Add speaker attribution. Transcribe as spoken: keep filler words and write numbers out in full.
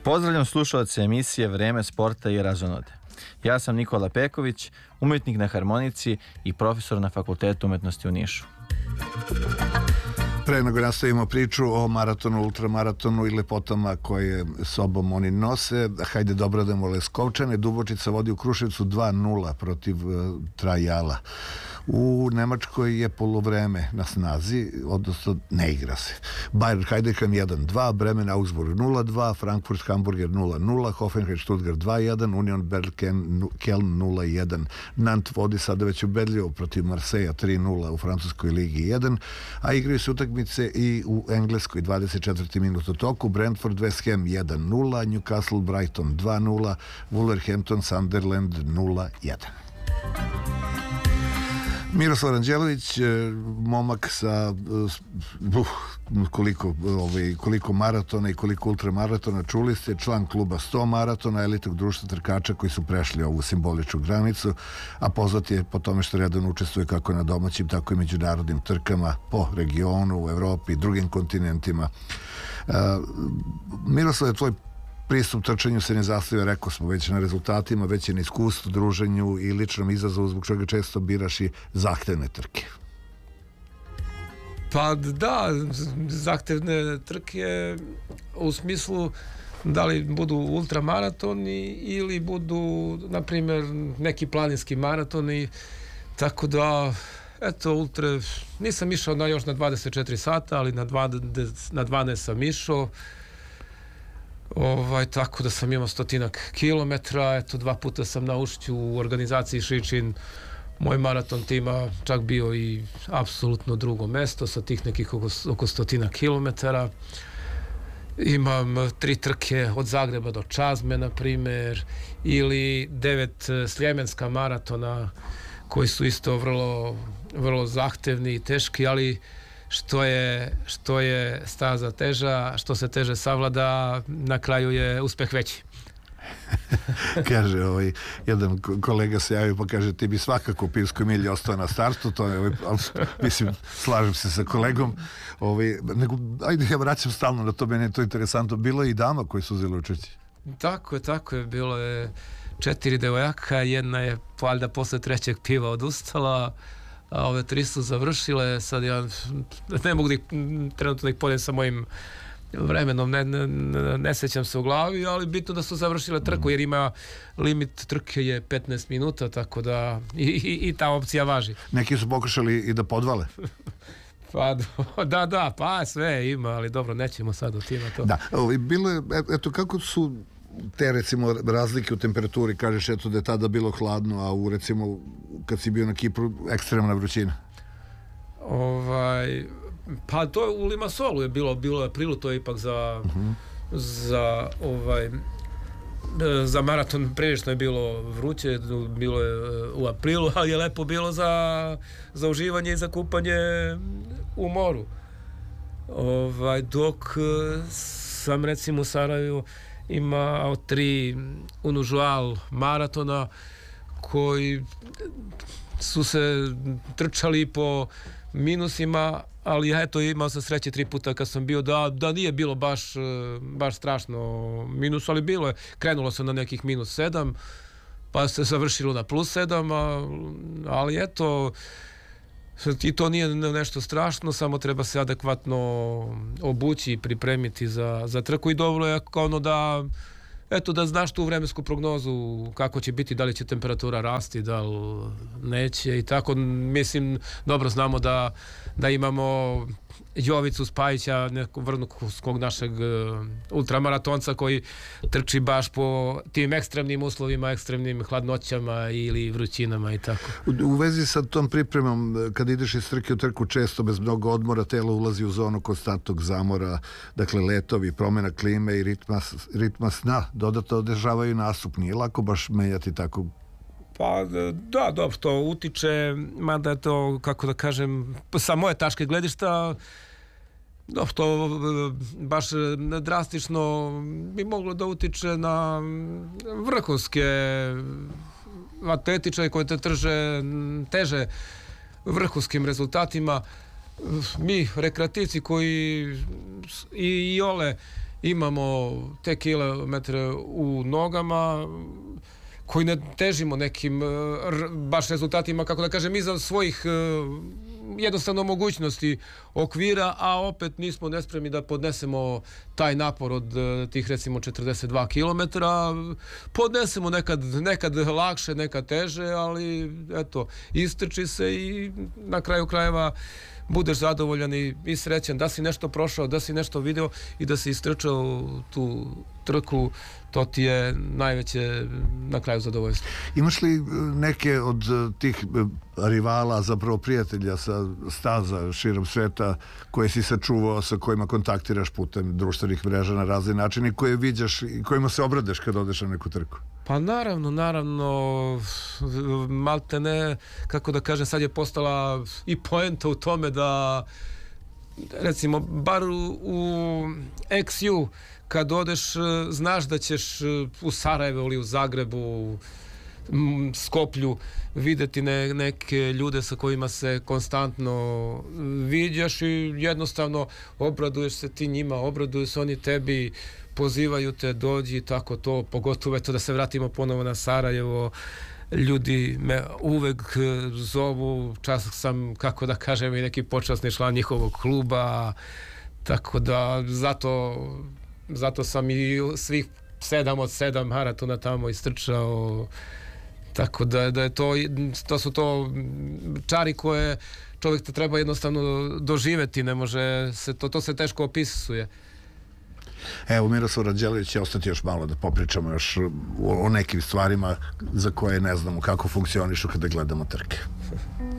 Speaker 1: Pozdravljam slušalce emisije Vreme sporta i razonode. Ja sam Nikola Peković, umjetnik na harmonici i profesor na Fakultetu umetnosti u Nišu.
Speaker 2: Pre nego nastavimo priču o maratonu, ultramaratonu i lepotama koje sobom oni nose, hajde da obrademo Leskovčane. Dubočica vodi u Kruševcu dva nula protiv uh, Trajala. U Nemačkoj je polovreme na snazi, odnosno ne igra se. Bayern Heidenheim jedan dva, Bremen Augsburg nula dva, Frankfurt Hamburger nula nula, Hoffenheim Stuttgart dva jedan, Union Berlin Keln nula jedan. Nantes vodi sada već ubedljivo protiv Marseja tri nula u francuskoj ligi jedan, a igraju se utakmice i u Engleskoj. Dvadeset četvrti minut u toku, Brentford West Ham jedan nula, Newcastle Brighton dva nula, Wolverhampton Sunderland nula jedan. Miroslav Ranđelović, momak sa uh, koliko, ovaj, koliko maratona i koliko ultramaratona, čuli ste, član kluba sto maratona, elitnog društva trkača koji su prešli ovu simboličnu granicu, a poznat je po tome što redovno učestvuje kako na domaćim, tako i međunarodnim trkama po regionu, u Evropi i drugim kontinentima. Uh, Miroslav, tvoj pristup trčanju se ne zasniva, rekao smo, već na rezultatima, već je na iskustvu, druženju i ličnom izazovu, zbog čega često biraš i zahtevne trke.
Speaker 3: Pa da, zahtevne trke u smislu da li budu ultramaratoni ili budu, na primjer, neki planinski maratoni, tako da eto, ultra, nisam išao na, još na dvadeset četiri sata, ali na dvanaest, na dvanaest sam išao. Ovaj, tako da sam imao stotinak kilometra, eto, dva puta sam na Ušću u organizaciji Šičin, moj maraton tima čak bio i apsolutno drugo mesto sa tih nekih oko, oko stotina kilometara. Imam tri trke od Zagreba do Čazme, na primjer, ili devet sljemenska maratona koji su isto vrlo, vrlo zahtevni i teški, ali što je, što je staza teža, što se teže savlada, na kraju je uspeh veći.
Speaker 2: Kaže, ovaj, jedan kolega se javio pa kaže, ti bi svakako u Pivskoj milji ostao na startu, to je, ovaj, mislim, slažem se sa kolegom, ovaj, nego, ajde, ja vraćam stalno na to, meni je to interesantno, bilo je i dama koji su uzeli učešće.
Speaker 3: Tako je, tako je, bilo je četiri devojaka, jedna je valjda posle trećeg piva odustala, a ove tri su završile. Sad ja ne mogu da ih, trenutno da ih podem sa mojim vremenom, ne, ne, ne sećam se u glavi, ali bitno da su završile trku, jer ima limit trke je petnaest minuta, tako da i, i, i ta opcija važi.
Speaker 2: Neki su pokušali i da podvale.
Speaker 3: Pa da, da, pa sve ima, ali dobro, nećemo sad o tima to.
Speaker 2: Da, bilo je, eto, kako su te, recimo, razlike u temperaturi, kažeš, eto, da je tada bilo hladno, a u, recimo, kad si bio na Kipru, ekstremna vrućina?
Speaker 3: Ovaj, pa to u Limassolu je bilo, bilo je aprilu, to je ipak za, uh-huh. za, ovaj, za maraton prilično je bilo vruće, bilo je u aprilu, ali je lepo bilo za, za uživanje i za kupanje u moru. Ovaj, dok sam, recimo, u Sarajevu imao tri unužual maratona koji su se trčali po minusima, ali ja eto imao sam sreće tri puta kad sam bio da, da nije bilo baš, baš strašno minus, ali bilo je, krenulo se na nekih minus sedam, pa se završilo na plus sedam, ali eto, i to nije nešto strašno, samo treba se adekvatno obući i pripremiti za, za trku i dobro je ono da, eto, da znaš tu vremensku prognozu kako će biti, da li će temperatura rasti, da li neće i tako. Mislim, dobro znamo da, da imamo Jovicu Spajića, nekog vrhunskog našeg ultramaratonca koji trči baš po tim ekstremnim uslovima, ekstremnim hladnoćama ili vrućinama i tako.
Speaker 2: U, u vezi sa tom pripremom, kad ideš iz trke u trku, često bez mnogo odmora telo ulazi u zonu konstantnog zamora, dakle letovi, promjena klime i ritma, ritma sna dodatno održavaju nastup. Nije lako baš menjati tako.
Speaker 3: Pa da, dobro, to utiče, mada je to, kako da kažem, sa moje taške gledišta, dobro, to baš drastično bi moglo da utiče na vrhunske atletičare koje te trže, teže vrhunskim rezultatima. Mi, rekreativci koji i, i ole imamo te kilometre u nogama, koji ne težimo nekim baš rezultatima, kako da kažem, iza svojih jednostavno mogućnosti okvira, a opet nismo nespremni da podnesemo taj napor od tih recimo četrdeset dva kilometra. Podnesemo nekad, nekad lakše, nekad teže, ali eto, istrči se i na kraju krajeva budeš zadovoljan i, i srećan da si nešto prošao, da si nešto video i da si istrčao tu trku, to ti je najveće na kraju zadovoljstvo.
Speaker 2: Imaš li neke od tih rivala, zapravo prijatelja sa staza širom sveta koje si sačuvao, sa kojima kontaktiraš putem društvenih mreža na razne načine i koje viđaš i kojima se obradeš kad odeš na neku trku?
Speaker 3: Pa naravno, naravno, malte ne, kako da kažem, sad je postala i poenta u tome da, recimo, bar u, u X U, kad odeš, znaš da ćeš u Sarajevu ili u Zagrebu, Skoplju, videti ne, neke ljude sa kojima se konstantno viđaš i jednostavno obraduješ se ti njima, obraduju se oni tebi, pozivaju te, dođi i tako to, pogotovo eto da se vratimo ponovo na Sarajevo, ljudi me uvek zovu, čas sam, kako da kažem, i neki počasni član njihovog kluba, tako da zato, zato sam i svih sedam od sedam maratona tamo istrčao, tako da, da je to, to su to čari koje čovjek te treba jednostavno doživeti, ne može se, to, to se teško opisuje.
Speaker 2: Evo, Miroslav Ranđelović će ostati još malo da popričamo još o, o nekim stvarima za koje ne znamo kako funkcionišu kada gledamo trke.